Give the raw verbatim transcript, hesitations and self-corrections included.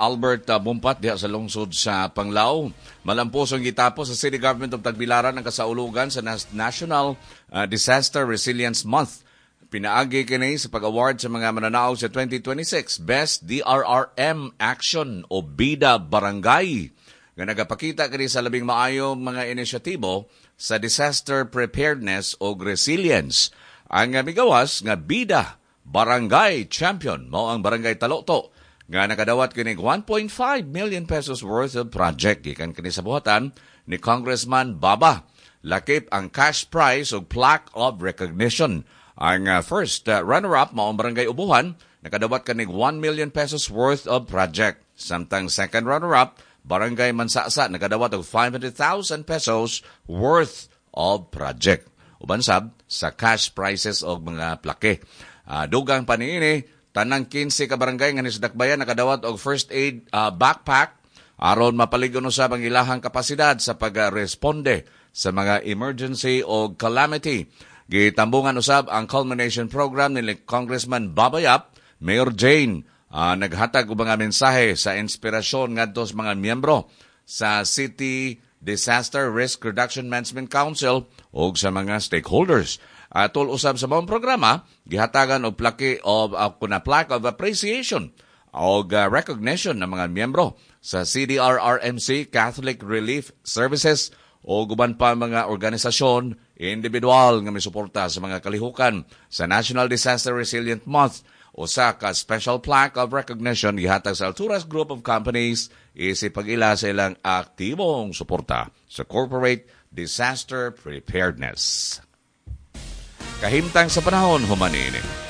Albert uh, Bumpat diha sa lungsod sa Panglao. Malampos ang gitapos sa City Government of Tagbilaran ang kasaulugan sa Nas- National uh, Disaster Resilience Month. Pinaagi kini sa pag-award sa mga mananaog sa twenty twenty-six Best D R R M Action o Bida Barangay. Nga nagapakita kini sa labing maayong mga inisyatibo sa disaster preparedness o resilience. Ang uh, migawas nga Bida Barangay Champion mao ang Barangay Taloto nga nakadawat kini one point five million pesos worth of project gikan kini sa buhatan ni Congressman Baba. Lakip ang cash prize o plaque of recognition. Ang uh, first uh, runner-up mao ang Barangay Ubuhan nakadawat kini one million pesos worth of project. Samtang second runner-up Barangay Mansasa nakadawat og five hundred thousand pesos worth of project. Uban sab sa cash prizes og mga plaque. Uh, dugang pa niini, tanang fifteen ka barangay nga nisdakbayan nakadawat og first aid uh, backpack aron mapaligon usab ang ilahang kapasidad sa pagresponde sa mga emergency o calamity. Gitambungan usab ang culmination program ni Congressman Babayap, Mayor Jane, uh, naghatag og mga mensahe sa inspirasyon ngadto sa mga miyembro sa City Disaster Risk Reduction Management Council o sa mga stakeholders. Atol uh, usab sa mong programa, gihatagan og plaque of uh, kuna plaque of appreciation o uh, recognition ng mga miyembro sa C D R R M C, Catholic Relief Services o guban pa mga organisasyon, individual nga misuporta sa mga kalihukan sa National Disaster Resilient Month. Usa ka special plaque of recognition gihatag sa Alturas Group of Companies isip pag-ila sa ilang aktibong suporta sa corporate disaster preparedness. Kahimtang sa panahon humanini.